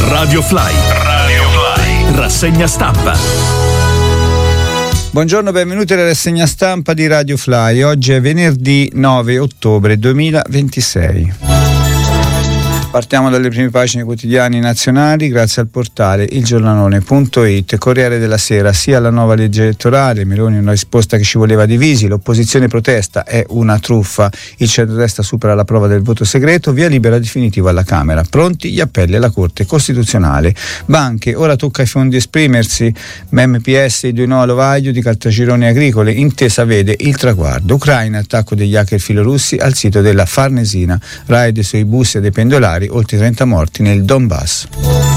Radio Fly. Rassegna stampa. Buongiorno, benvenuti alla rassegna stampa di Radio Fly. Oggi è venerdì 9 ottobre 2026. Partiamo dalle prime pagine quotidiani nazionali grazie al portale ilgiornalone.it. Corriere della Sera, sia la nuova legge elettorale, Meloni una risposta che ci voleva divisi, l'opposizione protesta, è una truffa, il centrodestra supera la prova del voto segreto, via libera definitivo alla Camera, pronti gli appelli alla Corte Costituzionale. Banche, ora tocca ai fondi esprimersi, MPS, i 2 no all'Ovaglio di Caltagirone Agricole, intesa vede il traguardo. Ucraina, attacco degli hacker filorussi al sito della Farnesina, raid sui bus e dei pendolari, oltre 30 morti nel Donbass.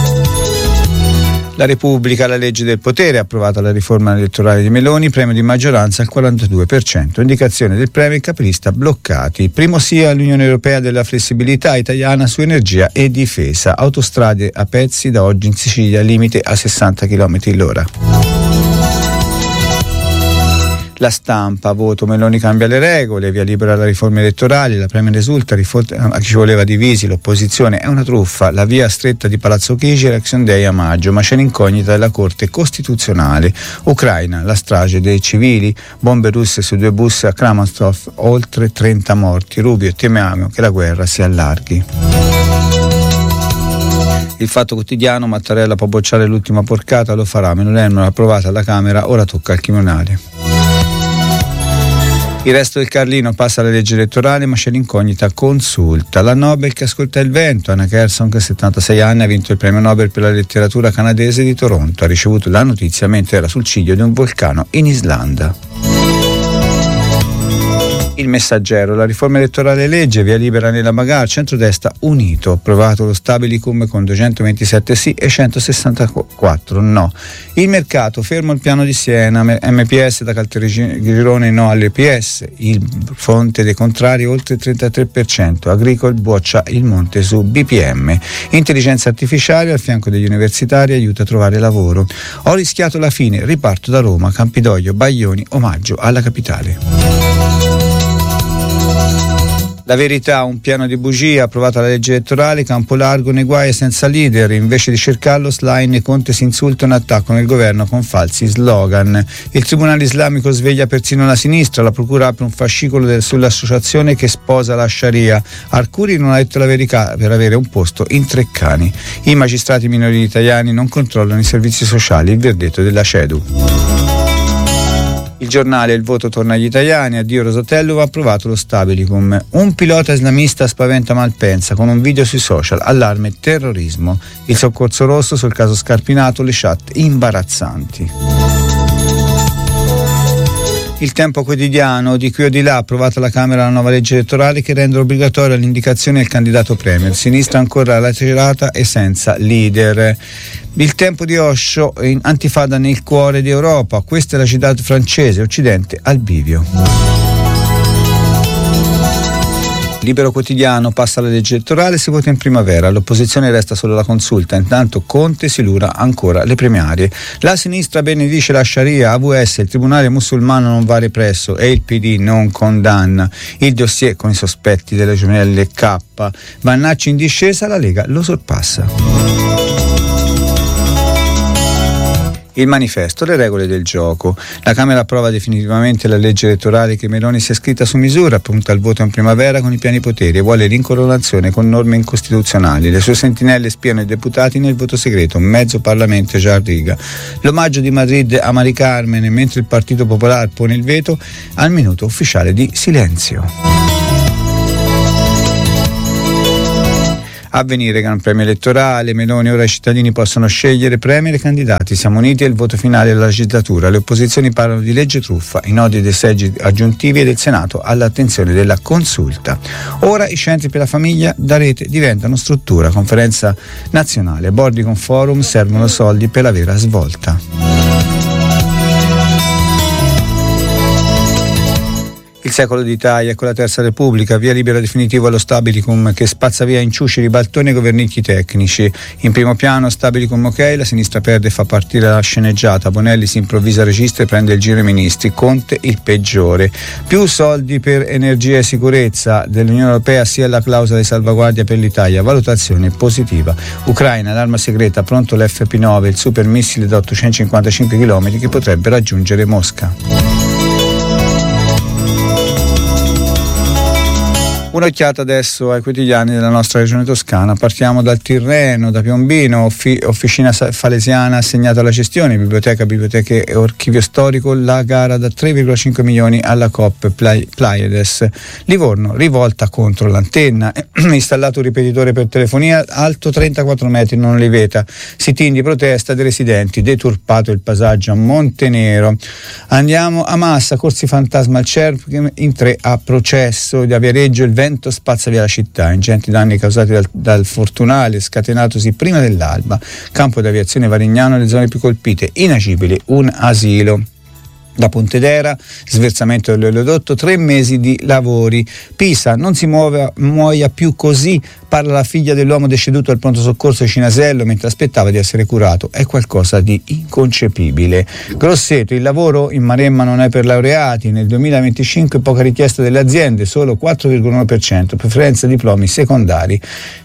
La Repubblica, la legge del potere, approvata la riforma elettorale di Meloni, premio di maggioranza al 42%, indicazione del premier caprista bloccati. Primo sì all'Unione Europea della flessibilità italiana su energia e difesa, autostrade a pezzi da oggi in Sicilia, limite a 60 km/h. La Stampa, voto, Meloni cambia le regole, via libera alla riforma elettorale, la Premier risulta, a chi ci voleva divisi, l'opposizione è una truffa, la via stretta di Palazzo Chigi, Election Day a maggio, ma c'è l'incognita della Corte Costituzionale. Ucraina, la strage dei civili, bombe russe su 2 bus a Kramatorsk, oltre 30 morti, Rubio, temiamo che la guerra si allarghi. Il Fatto Quotidiano, Mattarella può bocciare l'ultima porcata, lo farà, Meloni approvata alla Camera, ora tocca al Quirinale. Il Resto del Carlino, passa la legge elettorale ma c'è l'incognita consulta. La Nobel che ascolta il vento, Anna Kersong, 76 anni, ha vinto il premio Nobel per la letteratura canadese di Toronto, ha ricevuto la notizia mentre era sul ciglio di un vulcano in Islanda. Il Messaggero, la riforma elettorale legge, via libera nella Magar, centrodestra unito, approvato lo Stabilicum con 227 sì e 164 no. Il Mercato, fermo il piano di Siena, MPS da Caltagirone no all'EPS, il fronte dei contrari oltre il 33%, Agricol boccia il monte su BPM. Intelligenza artificiale al fianco degli universitari aiuta a trovare lavoro. Ho rischiato la fine, riparto da Roma, Campidoglio, Baglioni, omaggio alla capitale. La Verità, un piano di bugia, approvata la legge elettorale, campo largo nei guai senza leader, invece di cercarlo Schlein e Conte si insultano e attaccano il governo con falsi slogan. Il Tribunale Islamico sveglia persino la sinistra, la procura apre un fascicolo sull'associazione che sposa la Sharia. Arcuri non ha detto la verità per avere un posto in Treccani. I magistrati minorili italiani non controllano i servizi sociali, il verdetto della CEDU. Il Giornale, il voto torna agli italiani, addio Rosatello, va approvato lo Stabilicum. Un pilota islamista spaventa Malpensa con un video sui social, allarme terrorismo. Il soccorso rosso sul caso Scarpinato, le chat imbarazzanti. Il Tempo Quotidiano, di qui o di là, approvata alla Camera la nuova legge elettorale che rende obbligatoria l'indicazione del candidato premier. Sinistra ancora lacerata e senza leader. Il Tempo di Osho, in antifada nel cuore di Europa, questa è la città francese, Occidente al bivio. Libero Quotidiano, passa la legge elettorale, si vota in primavera, all'opposizione resta solo la consulta, intanto Conte si lura ancora le primarie. La sinistra benedice la Sharia, AVS, il tribunale musulmano non va represso e il PD non condanna. Il dossier con i sospetti delle gemelle K, Vannacci in discesa, la Lega lo sorpassa. Il Manifesto, le regole del gioco. La Camera approva definitivamente la legge elettorale che Meloni si è scritta su misura, punta al voto in primavera con i pieni poteri e vuole l'incoronazione con norme incostituzionali. Le sue sentinelle spiano i deputati nel voto segreto, mezzo Parlamento già a riga. L'omaggio di Madrid a Mari Carmen, mentre il Partito Popolare pone il veto al minuto ufficiale di silenzio. Avvenire, Gran Premio elettorale, Meloni, ora i cittadini possono scegliere premier e candidati, siamo uniti al voto finale della legislatura, le opposizioni parlano di legge truffa, i nodi dei seggi aggiuntivi e del Senato all'attenzione della consulta. Ora i centri per la famiglia da rete diventano struttura, conferenza nazionale, bordi con forum, servono soldi per la vera svolta. Il secolo d'Italia, con la Terza Repubblica, via libera definitivo allo Stabilicum che spazza via inciuci, ribaltoni e governicchi tecnici. In primo piano Stabilicum ok, la sinistra perde e fa partire la sceneggiata, Bonelli si improvvisa regista e prende il giro ai ministri, Conte il peggiore. Più soldi per energia e sicurezza dell'Unione Europea sia la clausola di salvaguardia per l'Italia, valutazione positiva. Ucraina, l'arma segreta, pronto l'FP9, il super missile da 855 km che potrebbe raggiungere Mosca. Un'occhiata adesso ai quotidiani della nostra regione toscana. Partiamo dal Tirreno, da Piombino, officina falesiana assegnata alla gestione, biblioteche e archivio storico, la gara da 3,5 milioni alla Coop Pleiades. Livorno, rivolta contro l'antenna, installato un ripetitore per telefonia alto 34 metri, non li veta. Sit-in di protesta dei residenti, deturpato il passaggio a Montenero. Andiamo a Massa, corsi fantasma al CERP, in 3 a processo. Di Viareggio il vento spazza via la città, ingenti danni causati dal fortunale scatenatosi prima dell'alba. Campo di aviazione Varignano, le zone più colpite, inagibili, un asilo. Da Pontedera, sversamento dell'oleodotto, 3 mesi di lavori. Pisa, non si muoia più così, parla la figlia dell'uomo deceduto al pronto soccorso di Cinasello mentre aspettava di essere curato. È qualcosa di inconcepibile. Grosseto, il lavoro in Maremma non è per laureati. Nel 2025 poca richiesta delle aziende, solo 4,1%, preferenza diplomi secondari.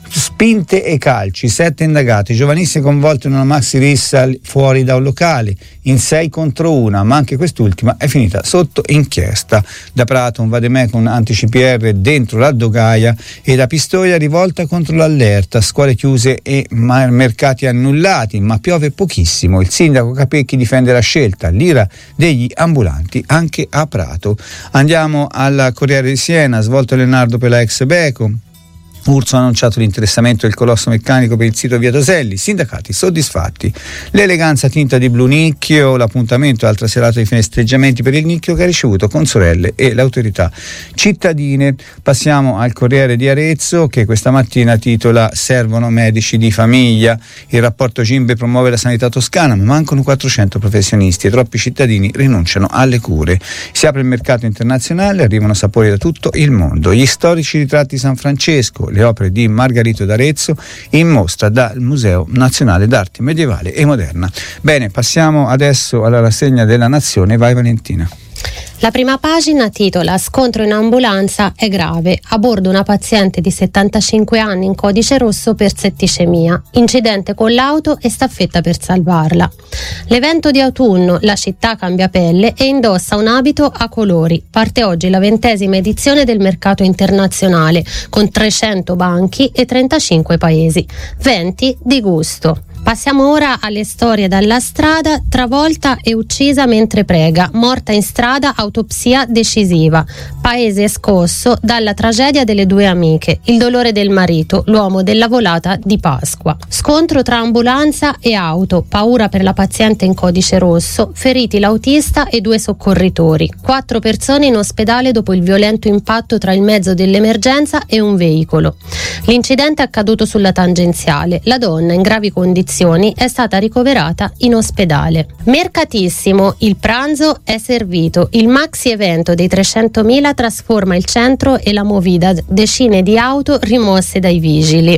Spinte e calci, 7 indagati, giovanissimi coinvolti in una maxi rissa fuori da un locale, in 6 contro 1, ma anche quest'ultima è finita sotto inchiesta. Da Prato un vademecum anti-CPR dentro la Dogaia e da Pistoia rivolta contro l'allerta, scuole chiuse e mercati annullati, ma piove pochissimo. Il sindaco Capecchi difende la scelta, l'ira degli ambulanti anche a Prato. Andiamo al Corriere di Siena, svolto Leonardo per la ex Beko. Urso ha annunciato l'interessamento del colosso meccanico per il sito Via Toselli, sindacati soddisfatti. L'eleganza tinta di blu nicchio, l'appuntamento altra serata di festeggiamenti per il nicchio che ha ricevuto consorelle e le autorità cittadine. Passiamo al Corriere di Arezzo che questa mattina titola servono medici di famiglia, il rapporto Gimbe promuove la sanità toscana ma mancano 400 professionisti e troppi cittadini rinunciano alle cure. Si apre il mercato internazionale, arrivano sapori da tutto il mondo. Gli storici ritratti di San Francesco, le opere di Margarito d'Arezzo in mostra dal Museo Nazionale d'Arte Medievale e Moderna. Bene, passiamo adesso alla rassegna della Nazione. Vai Valentina. La prima pagina titola scontro in ambulanza è grave, a bordo una paziente di 75 anni in codice rosso per setticemia, incidente con l'auto e staffetta per salvarla. L'evento di autunno, la città cambia pelle e indossa un abito a colori. Parte oggi la 20ª edizione del mercato internazionale con 300 banchi e 35 paesi, 20 di gusto. Passiamo ora alle storie dalla strada. Travolta e uccisa mentre prega, morta in strada, autopsia decisiva. Paese scosso dalla tragedia delle 2 amiche, il dolore del marito, l'uomo della volata di Pasqua. Scontro tra ambulanza e auto, paura per la paziente in codice rosso, feriti l'autista e 2 soccorritori. 4 persone in ospedale dopo il violento impatto tra il mezzo dell'emergenza e un veicolo. L'incidente è accaduto sulla tangenziale. La donna in gravi condizioni è stata ricoverata in ospedale. Mercatissimo, il pranzo è servito. Il maxi evento dei 300.000 trasforma il centro e la movida, decine di auto rimosse dai vigili.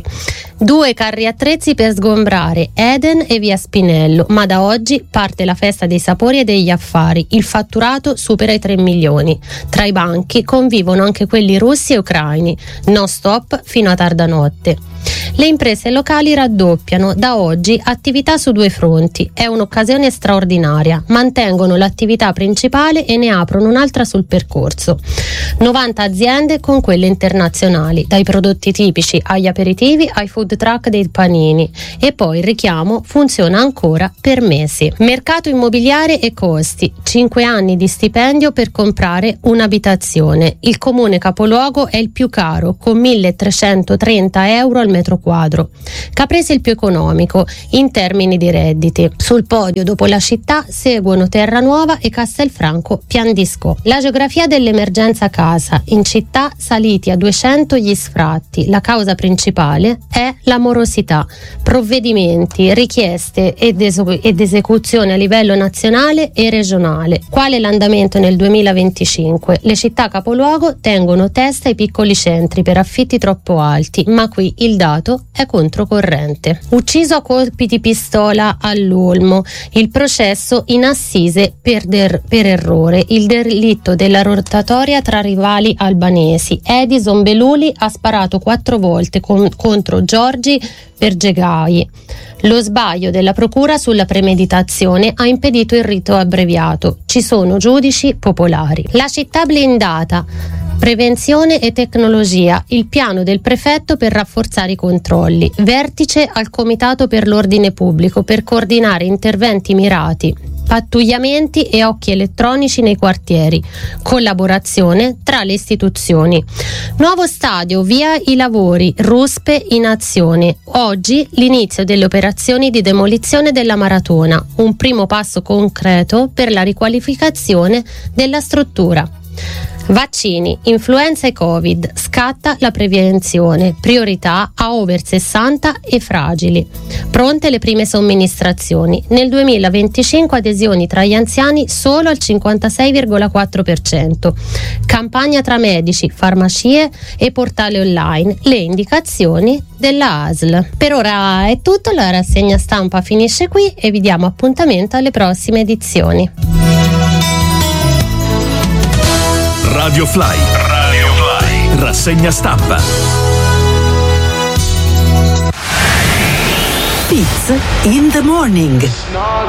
2 carri attrezzi per sgombrare Eden e via Spinello, ma da oggi parte la festa dei sapori e degli affari. Il fatturato supera i 3 milioni. Tra i banchi convivono anche quelli russi e ucraini. No stop fino a tarda notte. Le imprese locali raddoppiano da oggi attività su 2 fronti. È un'occasione straordinaria. Mantengono l'attività principale e ne aprono un'altra sul percorso. 90 aziende con quelle internazionali, dai prodotti tipici agli aperitivi ai food truck dei panini. E poi il richiamo funziona ancora per mesi. Mercato immobiliare e costi. 5 anni di stipendio per comprare un'abitazione. Il comune capoluogo è il più caro, con 1.330 euro al metro quadro. Caprese il più economico in termini di redditi. Sul podio dopo la città seguono Terranuova e Castelfranco Piandisco. La geografia dell'emergenza casa: in città saliti a 200 gli sfratti. La causa principale è la morosità. Provvedimenti, richieste ed esecuzione a livello nazionale e regionale. Quale l'andamento nel 2025? Le città capoluogo tengono testa ai piccoli centri per affitti troppo alti, ma qui il dato è controcorrente. Ucciso a colpi di pistola all'Olmo, il processo in assise per errore, il delitto della rotatoria tra rivali albanesi. Edison Beluli ha sparato 4 volte contro Giorgi Bergegai. Lo sbaglio della procura sulla premeditazione ha impedito il rito abbreviato. Ci sono giudici popolari. La città blindata. Prevenzione e tecnologia, il piano del prefetto per rafforzare i controlli. Vertice al Comitato per l'Ordine Pubblico per coordinare interventi mirati. Pattugliamenti e occhi elettronici nei quartieri. Collaborazione tra le istituzioni. Nuovo stadio, via i lavori, ruspe in azione. Oggi l'inizio delle operazioni di demolizione della maratona. Un primo passo concreto per la riqualificazione della struttura. Vaccini, influenza e Covid, scatta la prevenzione, priorità a over 60 e fragili. Pronte le prime somministrazioni. Nel 2025 adesioni tra gli anziani solo al 56,4%. Campagna tra medici, farmacie e portale online. Le indicazioni della ASL. Per ora è tutto, la rassegna stampa finisce qui e vi diamo appuntamento alle prossime edizioni. Radio Fly. Rassegna stampa. Fitz in the morning.